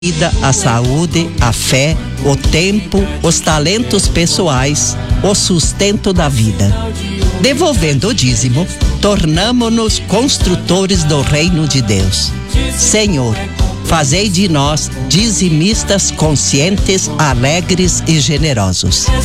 vida, a saúde, a fé, o tempo, os talentos pessoais, o sustento da vida. Devolvendo o dízimo, tornamo-nos construtores do reino de Deus. Senhor, fazei de nós dizimistas conscientes, alegres e generosos.